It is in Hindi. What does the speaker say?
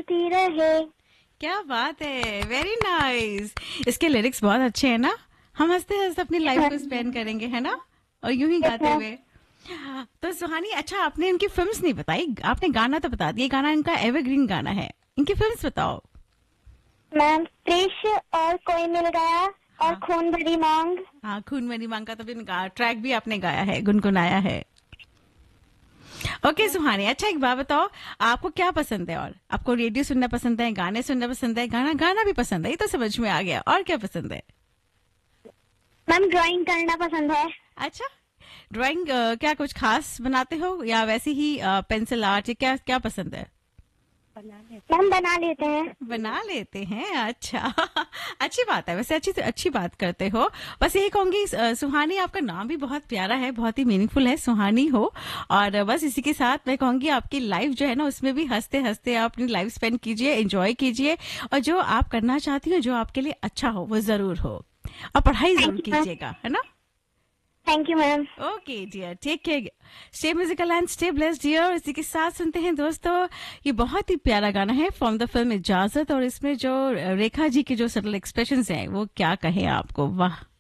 चलती रहे। क्या बात है, वेरी नाइस। इसके लिरिक्स बहुत अच्छे हैं ना। हम हंसते हंसते अपनी लाइफ को स्पेंड करेंगे, है ना, और यूं ही गाते मैम। हुए। तो सुहानी, अच्छा आपने इनकी फिल्म्स नहीं बताई, आपने गाना तो बता दिया। गाना इनका एवरग्रीन गाना है, इनकी फिल्म्स बताओ। मैम प्रिश और कोई मिल गया और हाँ खून भरी मांग। हाँ, खून मेरी मांग का तो भी ट्रैक भी आपने गाया है, गुनगुनाया है। ओके सुहानी, अच्छा एक बात बताओ, आपको क्या पसंद है? और आपको रेडियो सुनना पसंद है, गाने सुनना पसंद है, गाना गाना भी पसंद है, ये तो समझ में आ गया। और क्या पसंद है? मैम ड्राइंग करना पसंद है। अच्छा, ड्राइंग क्या कुछ खास बनाते हो या वैसे ही पेंसिल आर्ट, या क्या क्या पसंद है? मैम बना लेते हैं। बना लेते हैं, अच्छा। अच्छी बात है, वैसे अच्छी अच्छी बात करते हो। बस यही कहूंगी, सुहानी आपका नाम भी बहुत प्यारा है, बहुत ही मीनिंगफुल है, सुहानी हो। और बस इसी के साथ मैं कहूंगी आपकी लाइफ जो है ना, उसमें भी हंसते हंसते आप अपनी लाइफ स्पेंड कीजिए, एंजॉय कीजिए, और जो आप करना चाहती हो, जो आपके लिए अच्छा हो, वो जरूर हो। और पढ़ाई थैंक जरूर यू मैम। कीजिएगा, है ना। Thank you ma'am. Okay dear, take care, stay musical and stay blessed dear. इसी के साथ सुनते हैं दोस्तों, ये बहुत ही प्यारा गाना है फ्रॉम द फिल्म इजाजत, और इसमें जो रेखा जी के जो सटल एक्सप्रेशंस हैं, वो क्या कहें आपको, वाह।